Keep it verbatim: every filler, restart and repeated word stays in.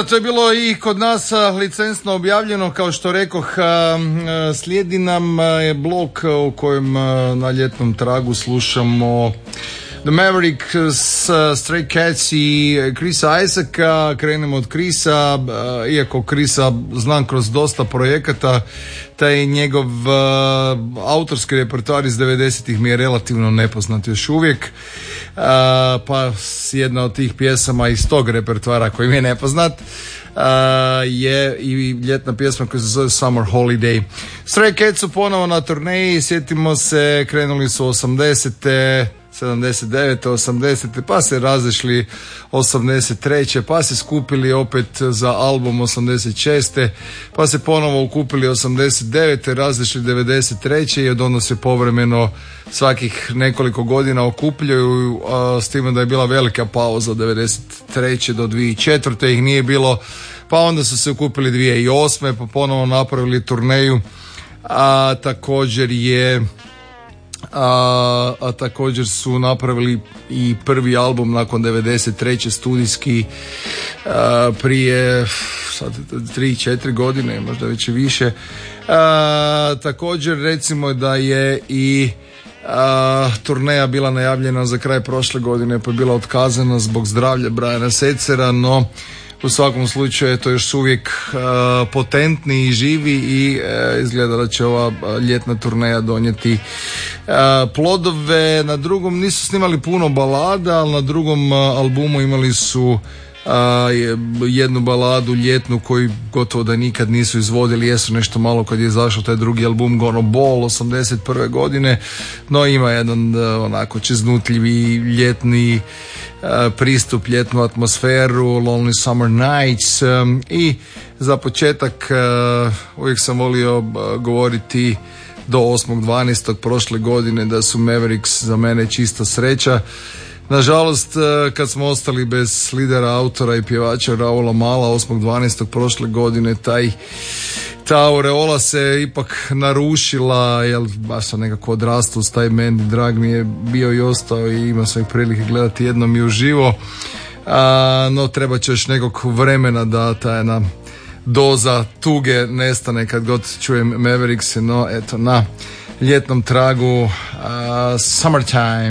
to je bilo i kod nas licencno objavljeno, kao što rekoh. Slijedi nam je blok u kojem na ljetnom tragu slušamo The Mavericks, Stray Cats i Chrisa Isaaca. Krenemo od Chrisa, iako Chrisa znam kroz dosta projekata, taj njegov uh, autorski repertoar iz devedesetih mi je relativno nepoznat još uvijek, uh, pa jedna od tih pjesama iz tog repertoara koji mi je nepoznat uh, je i ljetna pjesma koja se zove Summer Holiday. Stray Cats su ponovo na turneji, sjetimo se, krenuli su osamdesete, sedamdeset devete, osamdesete, pa se razišli osamdeset treće, pa se skupili opet za album osamdeset šeste, pa se ponovo ukupili osamdeset devete, razišli devedeset treće i od onda se povremeno svakih nekoliko godina okupljaju, a, s time da je bila velika pauza od devedeset treće do dvije tisuće četvrte ih nije bilo, pa onda su se okupili dvije tisuće osme, pa ponovo napravili turneju, a također je A, a također su napravili i prvi album nakon devedeset treće studijski a, prije sad tri četiri godine, možda već i više. A, također recimo da je i a, turneja bila najavljena za kraj prošle godine, pa je bila otkazana zbog zdravlja Briana Setzera, no u svakom slučaju je to još uvijek uh, potentni i živi i uh, izgleda da će ova ljetna turneja donijeti uh, plodove. Na drugom nisu snimali puno balada, ali na drugom uh, albumu imali su uh, jednu baladu ljetnu koju gotovo da nikad nisu izvodili, jesu nešto malo kad je izašao taj drugi album Gonna Ball osamdeset prve godine, no ima jedan uh, onako čeznutljivi ljetni pristup, ljetnu atmosferu, Lonely Summer Nights, um, i za početak uh, uvijek sam volio uh, govoriti do osmog dvanaestog prošle godine da su Mavericks za mene čista sreća. Nažalost, uh, kad smo ostali bez lidera, autora i pjevača Raula Mala osmog dvanaestog prošle godine, taj ta aureola se ipak narušila, jer baš sam nekako odrastao s taj bend, drag mi je bio i ostao i imao sam ih prilike gledati jednom i uživo, a, no treba će još nekog vremena da ta jedna doza tuge nestane kad god čujem Mavericks, no eto na ljetnom tragu uh, Summertime.